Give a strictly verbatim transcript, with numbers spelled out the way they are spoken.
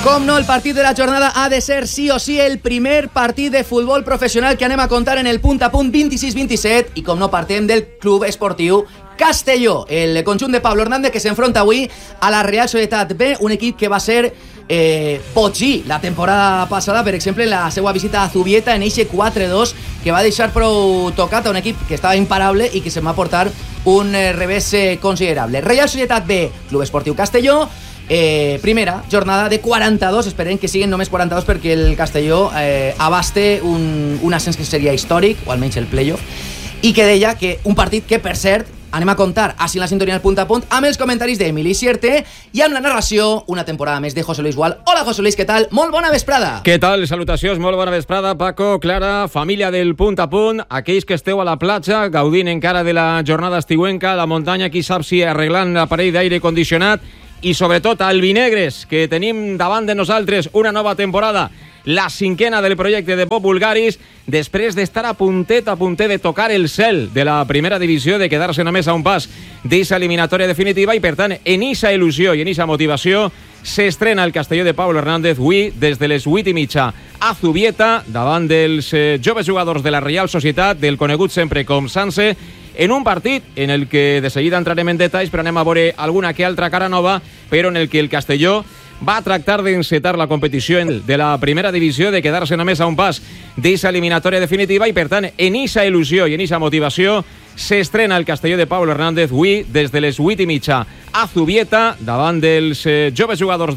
Com no, el partit de la jornada ha de ser sí o sí el primer partit de futbol professional que anem a contar en el punt a punt vint-i-sis vint-i-set i com no partem del Club Esportiu Castelló, el conjunt de Pablo Hernández que s'enfronta avui a la Real Societat B, un equip que va ser eh, potxí la temporada passada, per exemple, en la seva visita a Zubieta en eixe quatre dos que va deixar prou tocat a un equip que estava imparable i que se'n va portar un eh, revés eh, considerable. Real Societat B, Club Esportiu Castelló. Eh, primera jornada de quaranta-dos, esperem que siguin només quaranta-dos perquè el Castelló eh, abaste un, un ascens que seria històric, o almenys el playoff, i que deia que un partit que, per cert, anem a contar així en la sintonia del punt a punt amb els comentaris d'Emili Sierte i amb la narració, una temporada més de José Luis Gual. Hola José Luis, què tal? Molt bona vesprada. Què tal? Salutacions, molt bona vesprada, Paco, Clara, família del punt a punt, aquells que esteu a la platja gaudint encara de la jornada estiuenca, a la muntanya, qui sap si arreglant l'aparell d'aire condicionat, i sobretot albinegres, que tenim davant de nosaltres una nova temporada, la cinquena del projecte de Pop Vulgaris, després d'estar a puntet a puntet de tocar el cel de la primera divisió, de quedar-se només a un pas d'eixa eliminatòria definitiva, i per tant, en eixa il·lusió i en eixa motivació, s'estrena el Castelló de Pablo Hernández avui des de les vuit i mitja a Zubieta, davant dels eh, joves jugadors de la Real Societat, del conegut sempre com Sanse, en un partit en el que de seguida entrarem en detalls, però anem a veure alguna que altra cara nova, però en el que el Castelló va tractar d'encetar la competició de la primera divisió, de quedar-se només a un pas d'eixa eliminatòria definitiva, i per tant, en eixa il·lusió i en eixa motivació, s'estrena el Castelló de Pablo Hernández avui des de les vuit i mitja a Zubieta, davant dels eh, joves jugadors